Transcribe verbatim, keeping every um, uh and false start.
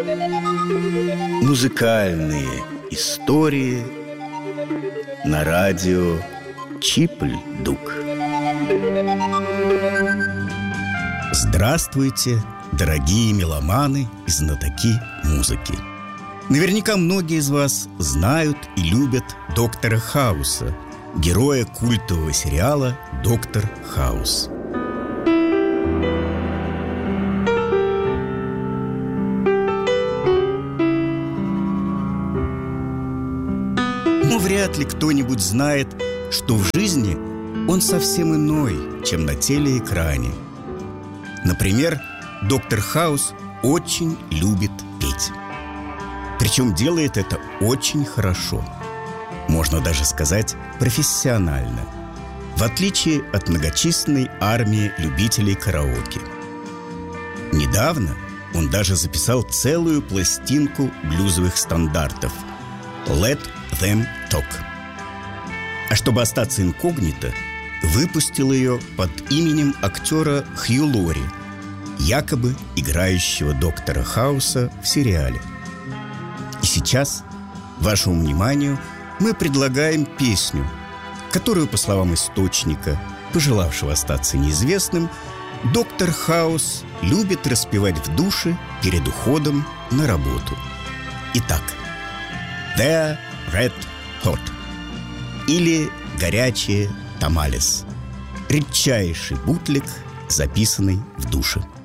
Музыкальные истории на радио Чипль-Дук. Здравствуйте, дорогие меломаны и знатоки музыки. Наверняка многие из вас знают и любят доктора Хауса, героя культового сериала «Доктор Хаус». Но вряд ли кто-нибудь знает, что в жизни он совсем иной, чем на телеэкране. Например, доктор Хаус очень любит петь. Причем делает это очень хорошо. Можно даже сказать, профессионально. В отличие от многочисленной армии любителей караоке. Недавно он даже записал целую пластинку блюзовых стандартов «Let them talk». А чтобы остаться инкогнито, выпустил ее под именем актера Хью Лори, якобы играющего доктора Хауса в сериале. И сейчас вашему вниманию мы предлагаем песню, которую, по словам источника, пожелавшего остаться неизвестным, доктор Хаус любит распевать в душе перед уходом на работу. Итак, «They're Red Hot» или «Горячие тамалес» — редчайший бутлег, записанный в душе.